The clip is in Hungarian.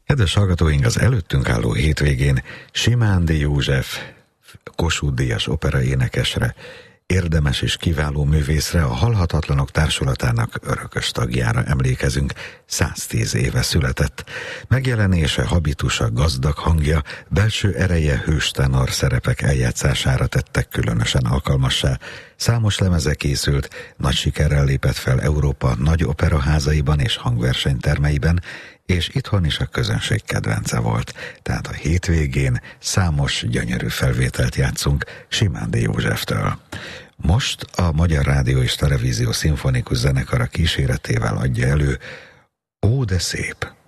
Kedves hallgatóink, az előttünk álló hétvégén Simándi József Kossuth-díjas operaénekesre, érdemes és kiváló művészre, a Halhatatlanok Társulatának örökös tagjára emlékezünk. 110 éve született. Megjelenése, habitusa, gazdag hangja, belső ereje hős tenor szerepek eljátszására tettek különösen alkalmassá. Számos lemeze készült, nagy sikerrel lépett fel Európa nagy operaházaiban és hangversenytermeiben, és itthon is a közönség kedvence volt. Tehát a hétvégén számos gyönyörű felvételt játszunk Simándi Józseftől. Most a Magyar Rádió és Televízió Szimfonikus Zenekara kíséretével adja elő Ó, de szép!